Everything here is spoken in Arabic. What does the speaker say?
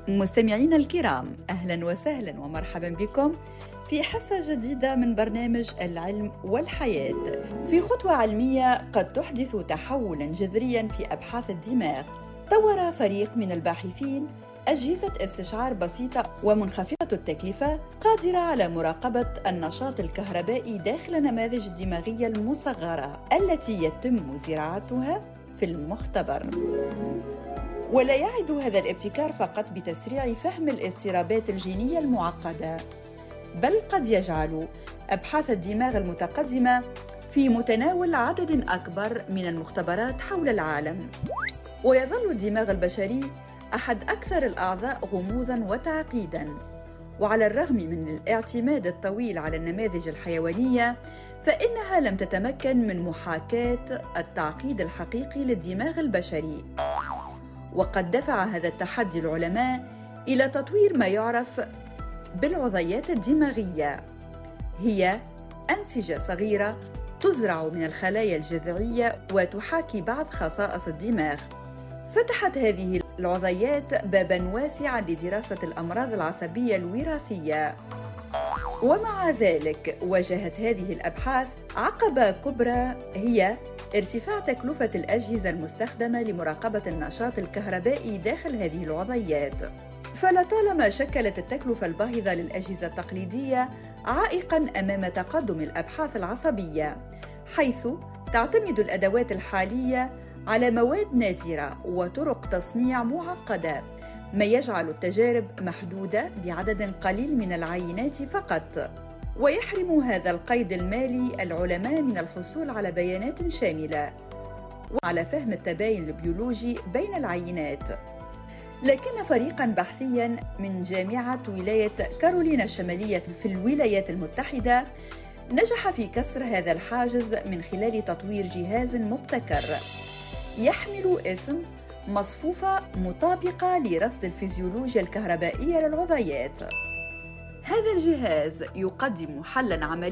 مستمعينا الكرام، أهلا وسهلا ومرحبا بكم في حصة جديدة من برنامج العلم والحياة. في خطوة علمية قد تحدث تحولا جذريا في أبحاث الدماغ. طور فريق من الباحثين أجهزة استشعار بسيطة ومنخفضة التكلفة قادرة على مراقبة النشاط الكهربائي داخل النماذج الدماغية المصغرة التي يتم زراعتها في المختبر. ولا يعد هذا الابتكار فقط بتسريع فهم الاضطرابات الجينية المعقدة، بل قد يجعل أبحاث الدماغ المتقدمة في متناول عدد أكبر من المختبرات حول العالم. ويظل الدماغ البشري أحد أكثر الأعضاء غموضاً وتعقيداً، وعلى الرغم من الاعتماد الطويل على النماذج الحيوانية، فإنها لم تتمكن من محاكاة التعقيد الحقيقي للدماغ البشري. وقد دفع هذا التحدي العلماء إلى تطوير ما يعرف بالعضيات الدماغية. هي أنسجة صغيرة تزرع من الخلايا الجذعية وتحاكي بعض خصائص الدماغ. فتحت هذه العضيات باباً واسعاً لدراسة الأمراض العصبية الوراثية. ومع ذلك واجهت هذه الأبحاث عقبة كبرى، هي ارتفاع تكلفة الأجهزة المستخدمة لمراقبة النشاط الكهربائي داخل هذه العضيات. فلطالما شكلت التكلفة الباهظة للأجهزة التقليدية عائقاً أمام تقدم الأبحاث العصبية، حيث تعتمد الأدوات الحالية على مواد نادرة وطرق تصنيع معقدة، ما يجعل التجارب محدودة بعدد قليل من العينات فقط. ويحرم هذا القيد المالي العلماء من الحصول على بيانات شاملة وعلى فهم التباين البيولوجي بين العينات. لكن فريقاً بحثياً من جامعة ولاية كارولينا الشمالية في الولايات المتحدة نجح في كسر هذا الحاجز من خلال تطوير جهاز مبتكر يحمل اسم مصفوفة مطابقة لرصد الفيزيولوجيا الكهربائية للعضيات. هذا الجهاز يقدم حلاً عملياً